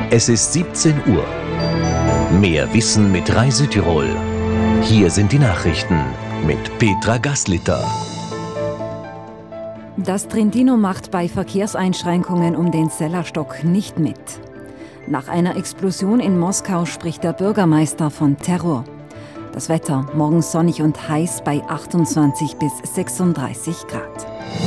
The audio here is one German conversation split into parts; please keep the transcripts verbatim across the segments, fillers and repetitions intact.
Es ist siebzehn Uhr. Mehr Wissen mit Rai Südtirol. Hier sind die Nachrichten mit Petra Gaslitter. Das Trentino macht bei Verkehrseinschränkungen um den Sellerstock nicht mit. Nach einer Explosion in Moskau spricht der Bürgermeister von Terror. Das Wetter morgen sonnig und heiß bei achtundzwanzig bis sechsunddreißig Grad.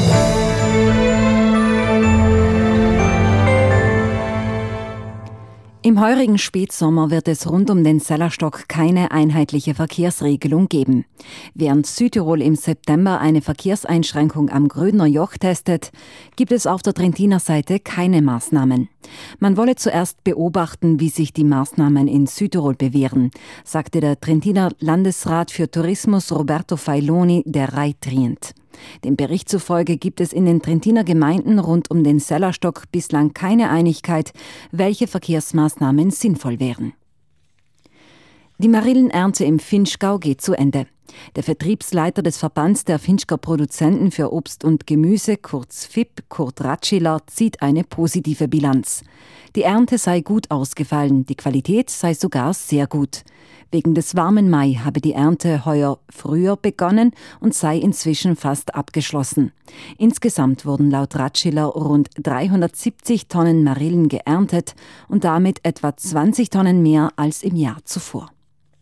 Im heurigen Spätsommer wird es rund um den Sellerstock keine einheitliche Verkehrsregelung geben. Während Südtirol im September eine Verkehrseinschränkung am Grödner Joch testet, gibt es auf der Trentiner Seite keine Maßnahmen. Man wolle zuerst beobachten, wie sich die Maßnahmen in Südtirol bewähren, sagte der Trentiner Landesrat für Tourismus Roberto Failoni der Rai Trient. Dem Bericht zufolge gibt es in den Trentiner Gemeinden rund um den Sellerstock bislang keine Einigkeit, welche Verkehrsmaßnahmen sinnvoll wären. Die Marillenernte im Vinschgau geht zu Ende. Der Vertriebsleiter des Verbands der Vinschger Produzenten für Obst und Gemüse, kurz V I P, Kurt Ratschiller, zieht eine positive Bilanz. Die Ernte sei gut ausgefallen, die Qualität sei sogar sehr gut. Wegen des warmen Mai habe die Ernte heuer früher begonnen und sei inzwischen fast abgeschlossen. Insgesamt wurden laut Ratschiller rund dreihundertsiebzig Tonnen Marillen geerntet und damit etwa zwanzig Tonnen mehr als im Jahr zuvor.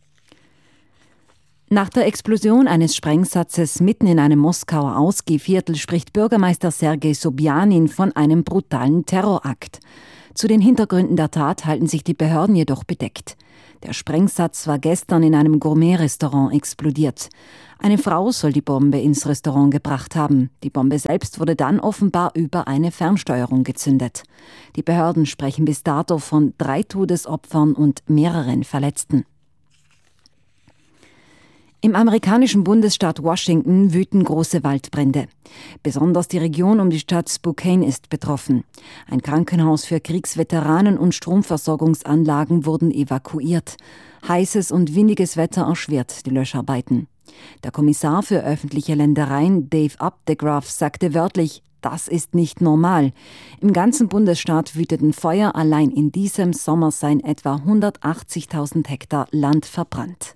Nach der Explosion eines Sprengsatzes mitten in einem Moskauer Ausgehviertel spricht Bürgermeister Sergei Sobjanin von einem brutalen Terrorakt. Zu den Hintergründen der Tat halten sich die Behörden jedoch bedeckt. Der Sprengsatz war gestern in einem Gourmet-Restaurant explodiert. Eine Frau soll die Bombe ins Restaurant gebracht haben. Die Bombe selbst wurde dann offenbar über eine Fernsteuerung gezündet. Die Behörden sprechen bis dato von drei Todesopfern und mehreren Verletzten. Im amerikanischen Bundesstaat Washington wüten große Waldbrände. Besonders die Region um die Stadt Spokane ist betroffen. Ein Krankenhaus für Kriegsveteranen und Stromversorgungsanlagen wurden evakuiert. Heißes und windiges Wetter erschwert die Löscharbeiten. Der Kommissar für öffentliche Ländereien, Dave Updegraff, sagte wörtlich, das ist nicht normal. Im ganzen Bundesstaat wüteten Feuer, allein in diesem Sommer seien etwa hundertachtzigtausend Hektar Land verbrannt.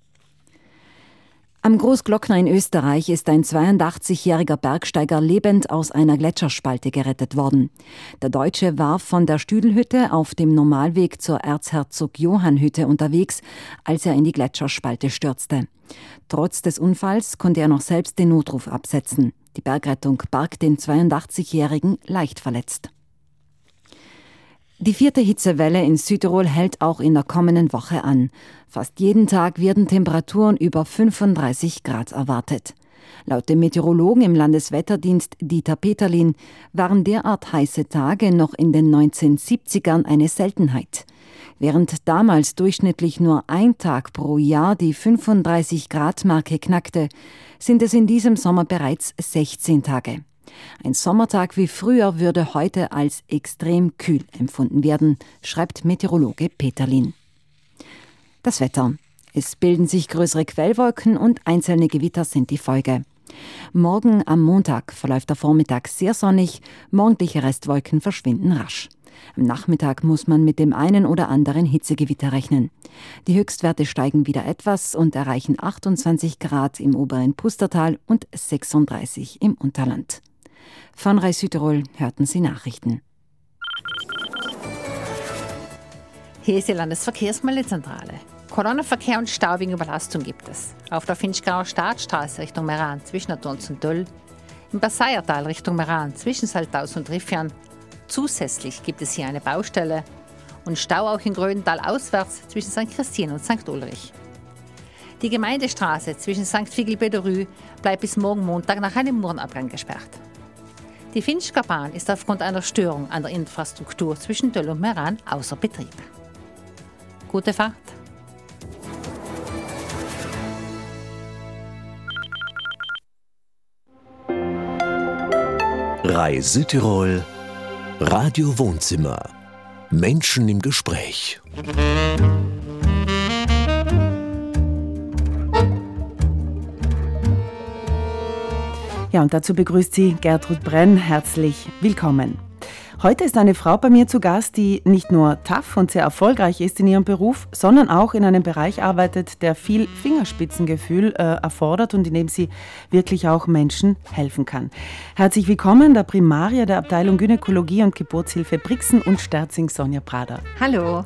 Am Großglockner in Österreich ist ein zweiundachtzigjähriger Bergsteiger lebend aus einer Gletscherspalte gerettet worden. Der Deutsche war von der Stüdelhütte auf dem Normalweg zur Erzherzog-Johann-Hütte unterwegs, als er in die Gletscherspalte stürzte. Trotz des Unfalls konnte er noch selbst den Notruf absetzen. Die Bergrettung barg den zweiundachtzigjährigen leicht verletzt. Die vierte Hitzewelle in Südtirol hält auch in der kommenden Woche an. Fast jeden Tag werden Temperaturen über fünfunddreißig Grad erwartet. Laut dem Meteorologen im Landeswetterdienst Dieter Peterlin waren derart heiße Tage noch in den neunzehnhundertsiebzigern eine Seltenheit. Während damals durchschnittlich nur ein Tag pro Jahr die fünfunddreißig Grad Marke knackte, sind es in diesem Sommer bereits sechzehn Tage. Ein Sommertag wie früher würde heute als extrem kühl empfunden werden, schreibt Meteorologe Peterlin. Das Wetter. Es bilden sich größere Quellwolken und einzelne Gewitter sind die Folge. Morgen am Montag verläuft der Vormittag sehr sonnig, morgendliche Restwolken verschwinden rasch. Am Nachmittag muss man mit dem einen oder anderen Hitzegewitter rechnen. Die Höchstwerte steigen wieder etwas und erreichen achtundzwanzig Grad im oberen Pustertal und sechsunddreißig im Unterland. Von Rai Südtirol hörten Sie Nachrichten. Hier ist die Landesverkehrsmeldezentrale. Kolonnenverkehr und Stau wegen Überlastung gibt es. Auf der Vinschgauer Startstraße Richtung Meran zwischen der Tons und Döll, im Basseiertal Richtung Meran zwischen Salthaus und Riffian. Zusätzlich gibt es hier eine Baustelle und Stau auch in Grödental auswärts zwischen Sankt Christine und Sankt Ulrich. Die Gemeindestraße zwischen Sankt Vigilbé-de-Rue bleibt bis morgen Montag nach einem Murenabgang gesperrt. Die Vinschger Bahn ist aufgrund einer Störung an der Infrastruktur zwischen Döll und Meran außer Betrieb. Gute Fahrt! Rai Südtirol Radio Wohnzimmer. Menschen im Gespräch. Ja, und dazu begrüßt Sie Gertrud Brenn. Herzlich willkommen. Heute ist eine Frau bei mir zu Gast, die nicht nur tough und sehr erfolgreich ist in ihrem Beruf, sondern auch in einem Bereich arbeitet, der viel Fingerspitzengefühl äh, erfordert und in dem sie wirklich auch Menschen helfen kann. Herzlich willkommen, der Primaria der Abteilung Gynäkologie und Geburtshilfe Brixen und Sterzing, Sonja Prader. Hallo.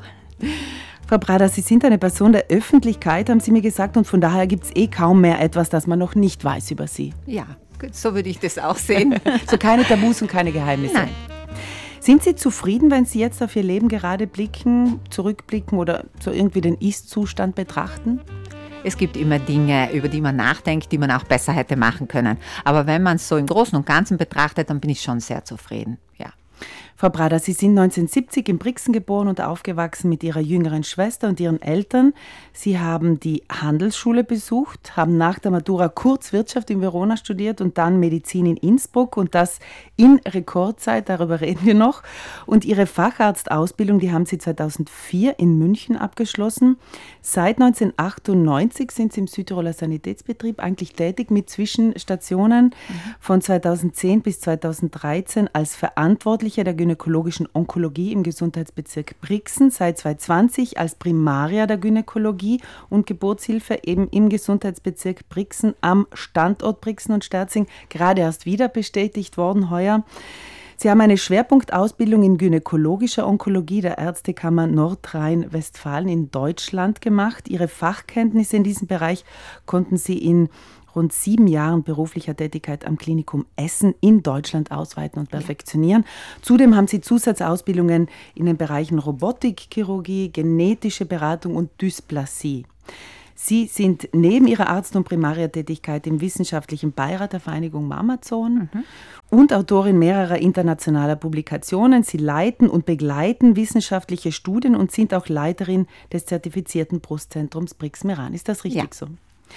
Frau Prader, Sie sind eine Person der Öffentlichkeit, haben Sie mir gesagt, und von daher gibt es eh kaum mehr etwas, das man noch nicht weiß über Sie. Ja, so würde ich das auch sehen. So keine Tabus und keine Geheimnisse. Nein. Sind Sie zufrieden, wenn Sie jetzt auf Ihr Leben gerade blicken, zurückblicken oder so irgendwie den Ist-Zustand betrachten? Es gibt immer Dinge, über die man nachdenkt, die man auch besser hätte machen können. Aber wenn man es so im Großen und Ganzen betrachtet, dann bin ich schon sehr zufrieden, ja. Frau Prader, Sie sind neunzehnhundertsiebzig in Brixen geboren und aufgewachsen mit Ihrer jüngeren Schwester und Ihren Eltern. Sie haben die Handelsschule besucht, haben nach der Matura kurz Wirtschaft in Verona studiert und dann Medizin in Innsbruck und das in Rekordzeit, darüber reden wir noch. Und Ihre Facharztausbildung, die haben Sie zweitausendvier in München abgeschlossen. Seit neunzehnhundertachtundneunzig sind Sie im Südtiroler Sanitätsbetrieb eigentlich tätig mit Zwischenstationen mhm. von zweitausendzehn bis zweitausenddreizehn als Verantwortlicher der gynäkologischen Onkologie im Gesundheitsbezirk Brixen, seit zweitausendzwanzig als Primaria der Gynäkologie und Geburtshilfe eben im Gesundheitsbezirk Brixen am Standort Brixen und Sterzing, gerade erst wieder bestätigt worden heuer. Sie haben eine Schwerpunktausbildung in gynäkologischer Onkologie der Ärztekammer Nordrhein-Westfalen in Deutschland gemacht. Ihre Fachkenntnisse in diesem Bereich konnten Sie in rund sieben Jahren beruflicher Tätigkeit am Klinikum Essen in Deutschland ausweiten und perfektionieren. Zudem haben Sie Zusatzausbildungen in den Bereichen Robotikchirurgie, genetische Beratung und Dysplasie. Sie sind neben Ihrer Arzt- und Primaria-Tätigkeit im wissenschaftlichen Beirat der Vereinigung Mamazon mhm. und Autorin mehrerer internationaler Publikationen. Sie leiten und begleiten wissenschaftliche Studien und sind auch Leiterin des zertifizierten Brustzentrums Brix-Meran. Ist das richtig ja. so?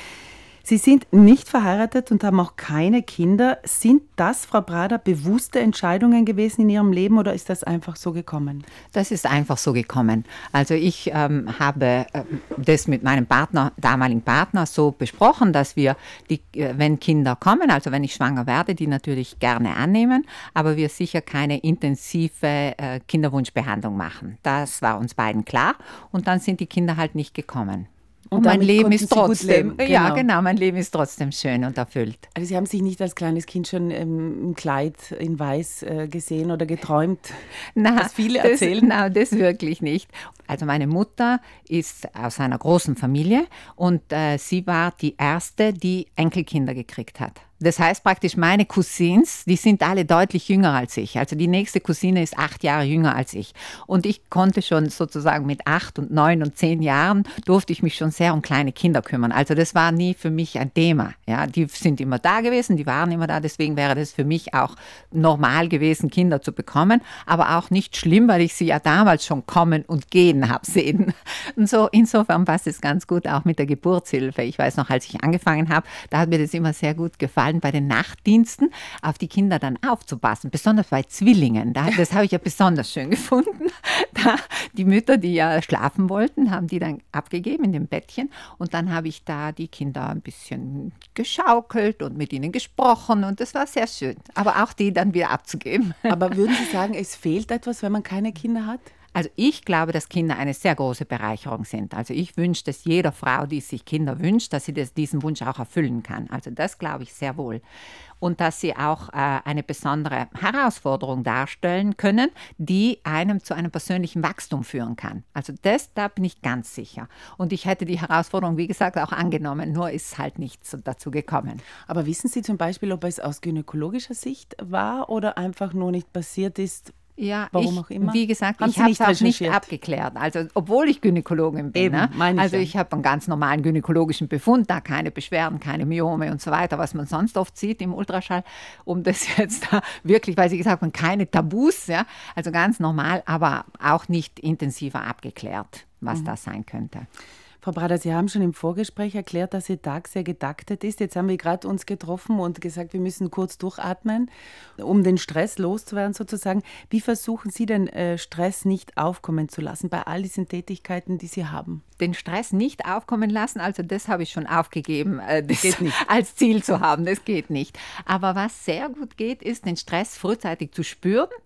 Sie sind nicht verheiratet und haben auch keine Kinder. Sind das, Frau Prader, bewusste Entscheidungen gewesen in Ihrem Leben oder ist das einfach so gekommen? Das ist einfach so gekommen. Also ich ähm, habe äh, das mit meinem Partner, damaligen Partner so besprochen, dass wir, die, äh, wenn Kinder kommen, also wenn ich schwanger werde, die natürlich gerne annehmen, aber wir sicher keine intensive äh, Kinderwunschbehandlung machen. Das war uns beiden klar und dann sind die Kinder halt nicht gekommen. Und, und mein Leben ist trotzdem, genau. ja genau, mein Leben ist trotzdem schön und erfüllt. Also Sie haben sich nicht als kleines Kind schon ähm, im Kleid in Weiß äh, gesehen oder geträumt, na, was viele erzählen? Nein, das wirklich nicht. Also meine Mutter ist aus einer großen Familie und äh, sie war die erste, die Enkelkinder gekriegt hat. Das heißt praktisch, meine Cousins, die sind alle deutlich jünger als ich. Also die nächste Cousine ist acht Jahre jünger als ich. Und ich konnte schon sozusagen mit acht und neun und zehn Jahren, durfte ich mich schon sehr um kleine Kinder kümmern. Also das war nie für mich ein Thema. Ja, die sind immer da gewesen, die waren immer da. Deswegen wäre das für mich auch normal gewesen, Kinder zu bekommen. Aber auch nicht schlimm, weil ich sie ja damals schon kommen und gehen habe sehen. Und so insofern passt es ganz gut auch mit der Geburtshilfe. Ich weiß noch, als ich angefangen habe, da hat mir das immer sehr gut gefallen, bei den Nachtdiensten auf die Kinder dann aufzupassen, besonders bei Zwillingen. Das habe ich ja besonders schön gefunden. Da die Mütter, die ja schlafen wollten, haben die dann abgegeben in dem Bettchen und dann habe ich da die Kinder ein bisschen geschaukelt und mit ihnen gesprochen und das war sehr schön. Aber auch die dann wieder abzugeben. Aber würden Sie sagen, es fehlt etwas, wenn man keine Kinder hat? Also ich glaube, dass Kinder eine sehr große Bereicherung sind. Also ich wünsche, dass jeder Frau, die sich Kinder wünscht, dass sie das, diesen Wunsch auch erfüllen kann. Also das glaube ich sehr wohl. Und dass sie auch äh, eine besondere Herausforderung darstellen können, die einem zu einem persönlichen Wachstum führen kann. Also das, da bin ich ganz sicher. Und ich hätte die Herausforderung, wie gesagt, auch angenommen, nur ist halt nichts dazu gekommen. Aber wissen Sie zum Beispiel, ob es aus gynäkologischer Sicht war oder einfach nur nicht passiert ist? Ja, warum ich, auch immer? Wie gesagt, Haben ich habe es auch nicht recherchiert? abgeklärt. Also, obwohl ich Gynäkologin bin. Eben, Ne? meine ich also, ja. ich habe einen ganz normalen gynäkologischen Befund, da keine Beschwerden, keine Myome und so weiter, was man sonst oft sieht im Ultraschall. Um das jetzt da wirklich, weil Sie gesagt haben, keine Tabus, ja, also ganz normal, aber auch nicht intensiver abgeklärt, was mhm. das sein könnte. Frau Prader, Sie haben schon im Vorgespräch erklärt, dass Ihr Tag sehr getaktet ist. Jetzt haben wir gerade uns getroffen und gesagt, wir müssen kurz durchatmen, um den Stress loszuwerden sozusagen. Wie versuchen Sie denn, äh, Stress nicht aufkommen zu lassen bei all diesen Tätigkeiten, die Sie haben? Den Stress nicht aufkommen lassen, also das habe ich schon aufgegeben, äh, das geht nicht. Als Ziel zu haben, das geht nicht. Aber was sehr gut geht, ist, den Stress frühzeitig zu spüren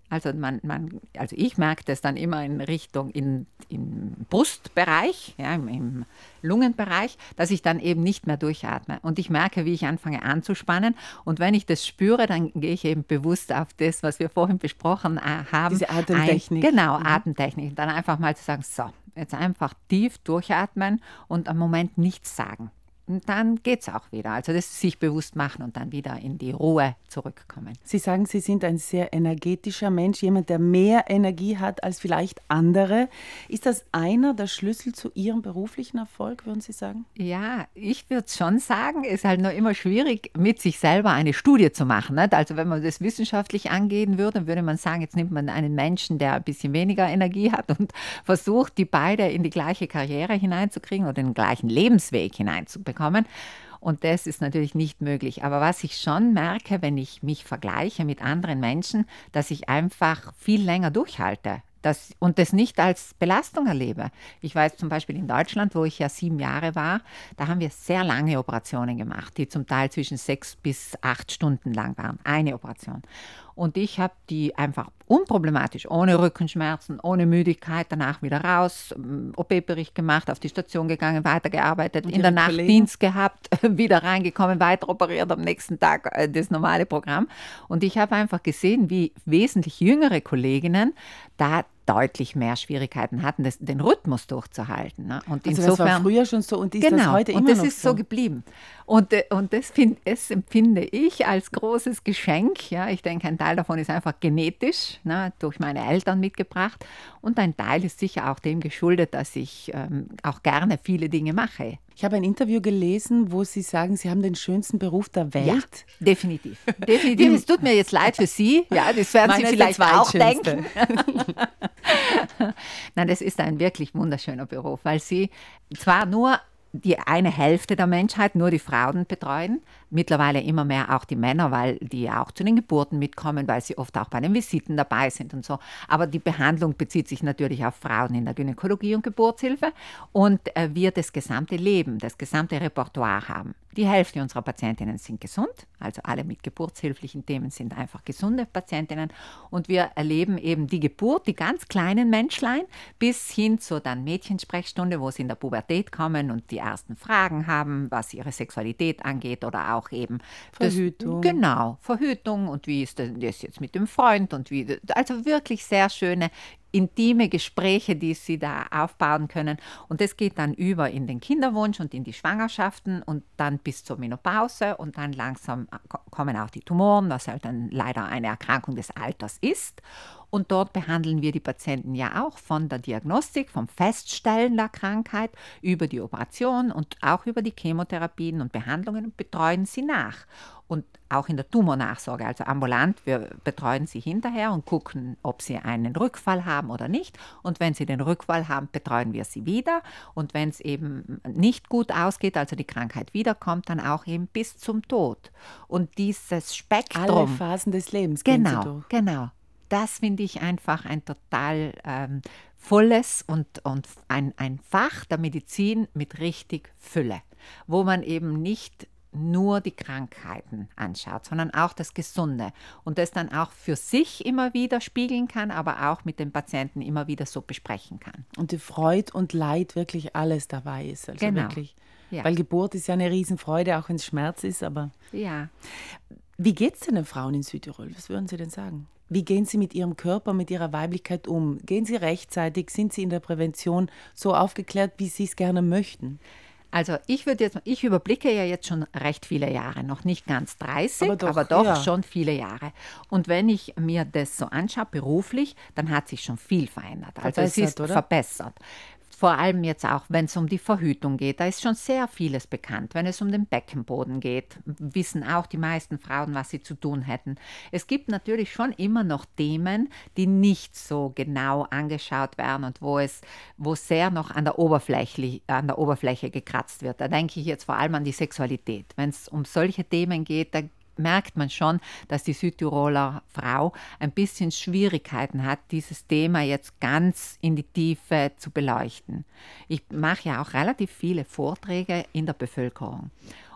Also, man, man, also ich merke das dann immer in Richtung in, im Brustbereich, ja, im, im Lungenbereich, dass ich dann eben nicht mehr durchatme. Und ich merke, wie ich anfange anzuspannen. Und wenn ich das spüre, dann gehe ich eben bewusst auf das, was wir vorhin besprochen haben. Diese Atemtechnik. Ein, genau, mhm. Atemtechnik. Dann einfach mal zu sagen, so, jetzt einfach tief durchatmen und am Moment nichts sagen. Und dann geht es auch wieder. Also das sich bewusst machen und dann wieder in die Ruhe zurückkommen. Sie sagen, Sie sind ein sehr energetischer Mensch, jemand, der mehr Energie hat als vielleicht andere. Ist das einer der Schlüssel zu Ihrem beruflichen Erfolg, würden Sie sagen? Ja, ich würde schon sagen, es ist halt nur immer schwierig, mit sich selber eine Studie zu machen. Nicht? Also wenn man das wissenschaftlich angehen würde, würde man sagen, jetzt nimmt man einen Menschen, der ein bisschen weniger Energie hat und versucht, die beide in die gleiche Karriere hineinzukriegen oder den gleichen Lebensweg hineinzubekommen. Und das ist natürlich nicht möglich. Aber was ich schon merke, wenn ich mich vergleiche mit anderen Menschen, dass ich einfach viel länger durchhalte. Das, und das nicht als Belastung erlebe. Ich weiß zum Beispiel in Deutschland, wo ich ja sieben Jahre war, da haben wir sehr lange Operationen gemacht, die zum Teil zwischen sechs bis acht Stunden lang waren. Eine Operation. Und ich habe die einfach unproblematisch, ohne Rückenschmerzen, ohne Müdigkeit, danach wieder raus, O P-Bericht gemacht, auf die Station gegangen, weitergearbeitet, in der Nacht Kollegen? Dienst gehabt, wieder reingekommen, weiter operiert, am nächsten Tag äh, das normale Programm. Und ich habe einfach gesehen, wie wesentlich jüngere Kolleginnen da deutlich mehr Schwierigkeiten hatten, das, den Rhythmus durchzuhalten. Ne? Und also insofern, das war früher schon so und ist genau, das heute immer noch so? Und das ist so geblieben. Und, und das, find, das empfinde ich als großes Geschenk. Ja? Ich denke, ein Teil davon ist einfach genetisch, ne, durch meine Eltern mitgebracht. Und ein Teil ist sicher auch dem geschuldet, dass ich ähm, auch gerne viele Dinge mache. Ich habe ein Interview gelesen, wo Sie sagen, Sie haben den schönsten Beruf der Welt. Ja, definitiv. Definitiv. Es tut mir jetzt leid für Sie. Ja, das werden Sie vielleicht auch denken. Nein, das ist ein wirklich wunderschöner Beruf, weil Sie zwar nur die eine Hälfte der Menschheit, nur die Frauen betreuen, mittlerweile immer mehr auch die Männer, weil die ja auch zu den Geburten mitkommen, weil sie oft auch bei den Visiten dabei sind und so. Aber die Behandlung bezieht sich natürlich auf Frauen in der Gynäkologie und Geburtshilfe und äh, wir das gesamte Leben, das gesamte Repertoire haben. Die Hälfte unserer Patientinnen sind gesund, also alle mit geburtshilflichen Themen sind einfach gesunde Patientinnen und wir erleben eben die Geburt, die ganz kleinen Menschlein, bis hin zur dann Mädchensprechstunde, wo sie in der Pubertät kommen und die ersten Fragen haben, was ihre Sexualität angeht oder auch eben Verhütung. Das, genau, Verhütung und wie ist das jetzt mit dem Freund und wie, also wirklich sehr schöne intime Gespräche, die sie da aufbauen können. Und das geht dann über in den Kinderwunsch und in die Schwangerschaften und dann bis zur Menopause und dann langsam kommen auch die Tumoren, was halt dann leider eine Erkrankung des Alters ist. Und dort behandeln wir die Patienten ja auch von der Diagnostik, vom Feststellen der Krankheit über die Operation und auch über die Chemotherapien und Behandlungen und betreuen sie nach. Und auch in der Tumornachsorge, also ambulant, wir betreuen sie hinterher und gucken, ob sie einen Rückfall haben oder nicht. Und wenn sie den Rückfall haben, betreuen wir sie wieder. Und wenn es eben nicht gut ausgeht, also die Krankheit wiederkommt, dann auch eben bis zum Tod. Und dieses Spektrum. Alle Phasen des Lebens gehen genau, sie durch. Genau. Das finde ich einfach ein total ähm, volles und, und ein, ein Fach der Medizin mit richtig Fülle, wo man eben nicht nur die Krankheiten anschaut, sondern auch das Gesunde und das dann auch für sich immer wieder spiegeln kann, aber auch mit den Patienten immer wieder so besprechen kann. Und die Freude und Leid wirklich alles dabei ist. Also genau. Wirklich, ja. Weil Geburt ist ja eine Riesenfreude, auch wenn es Schmerz ist, aber... Ja. Wie geht es denn den Frauen in Südtirol? Was würden Sie denn sagen? Wie gehen Sie mit Ihrem Körper, mit Ihrer Weiblichkeit um? Gehen Sie rechtzeitig? Sind Sie in der Prävention so aufgeklärt, wie Sie es gerne möchten? Also ich würde jetzt, ich überblicke ja jetzt schon recht viele Jahre, noch nicht ganz dreißig, aber doch, aber doch ja. schon viele Jahre. Und wenn ich mir das so anschaue, beruflich, dann hat sich schon viel verändert. Also verbessert, es ist oder? verbessert. Vor allem jetzt auch, wenn es um die Verhütung geht, da ist schon sehr vieles bekannt. Wenn es um den Beckenboden geht, wissen auch die meisten Frauen, was sie zu tun hätten. Es gibt natürlich schon immer noch Themen, die nicht so genau angeschaut werden und wo es wo sehr noch an der Oberfläche, an der Oberfläche gekratzt wird. Da denke ich jetzt vor allem an die Sexualität. Wenn es um solche Themen geht, da merkt man schon, dass die Südtiroler Frau ein bisschen Schwierigkeiten hat, dieses Thema jetzt ganz in die Tiefe zu beleuchten. Ich mache ja auch relativ viele Vorträge in der Bevölkerung.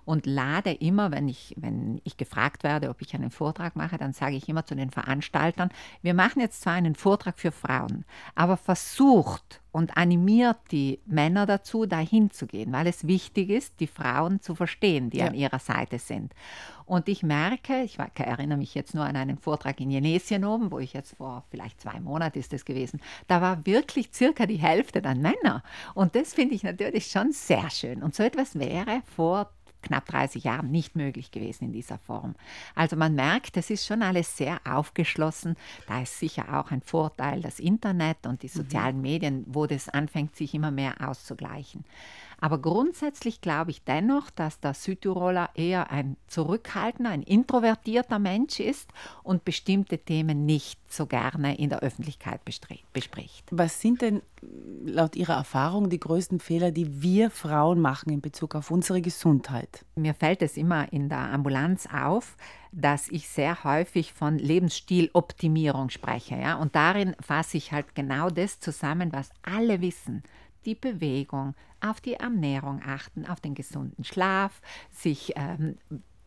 und lade immer, wenn ich, wenn ich gefragt werde, ob ich einen Vortrag mache, dann sage ich immer zu den Veranstaltern, wir machen jetzt zwar einen Vortrag für Frauen, aber versucht und animiert die Männer dazu, dahin zu gehen, weil es wichtig ist, die Frauen zu verstehen, die ja. an ihrer Seite sind. Und ich merke, ich erinnere mich jetzt nur an einen Vortrag in Jenesien oben, wo ich jetzt vor vielleicht zwei Monaten ist es gewesen, da war wirklich circa die Hälfte dann Männer. Und das finde ich natürlich schon sehr schön. Und so etwas wäre vor knapp dreißig Jahren nicht möglich gewesen in dieser Form. Also man merkt, es ist schon alles sehr aufgeschlossen. Da ist sicher auch ein Vorteil, das Internet und die sozialen mhm. Medien, wo das anfängt, sich immer mehr auszugleichen. Aber grundsätzlich glaube ich dennoch, dass der Südtiroler eher ein zurückhaltender, ein introvertierter Mensch ist und bestimmte Themen nicht so gerne in der Öffentlichkeit bespricht. Was sind denn laut Ihrer Erfahrung die größten Fehler, die wir Frauen machen in Bezug auf unsere Gesundheit? Mir fällt es immer in der Ambulanz auf, dass ich sehr häufig von Lebensstiloptimierung spreche. Ja? Und darin fasse ich halt genau das zusammen, was alle wissen. Die Bewegung, auf die Ernährung achten, auf den gesunden Schlaf, sich ähm,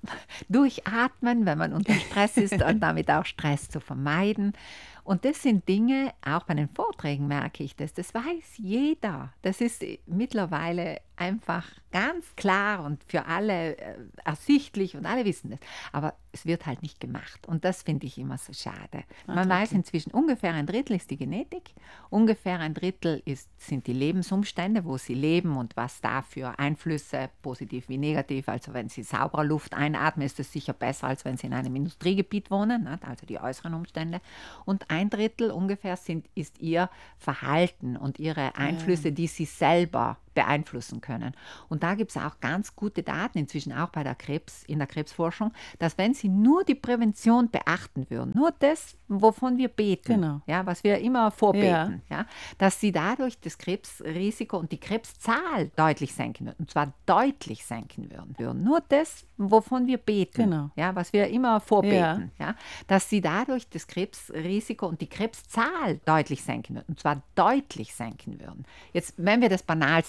durchatmen, wenn man unter Stress ist und damit auch Stress zu vermeiden. Und das sind Dinge, auch bei den Vorträgen merke ich das, das weiß jeder. Das ist mittlerweile einfach ganz klar und für alle äh, ersichtlich und alle wissen das. Aber es wird halt nicht gemacht und das finde ich immer so schade. Man weiß inzwischen, ungefähr ein Drittel ist die Genetik, ungefähr ein Drittel ist, sind die Lebensumstände, wo sie leben und was da für Einflüsse, positiv wie negativ. Also wenn sie saubere Luft einatmen, ist das sicher besser, als wenn sie in einem Industriegebiet wohnen, ne? Also die äußeren Umstände. Und ein Drittel ungefähr sind, ist ihr Verhalten und ihre Einflüsse, die sie selber beeinflussen können. Und da gibt es auch ganz gute Daten inzwischen auch bei der Krebs, in der Krebsforschung, dass wenn sie nur die Prävention beachten würden, nur das, wovon wir beten, genau. ja, was wir immer vorbeten, ja. Ja, dass sie dadurch das Krebsrisiko und die Krebszahl deutlich senken würden. Und zwar deutlich senken würden. Nur das, wovon wir beten, genau. ja, was wir immer vorbeten, ja. Ja, dass sie dadurch das Krebsrisiko und die Krebszahl deutlich senken würden. Und zwar deutlich senken würden. Jetzt, wenn wir das banal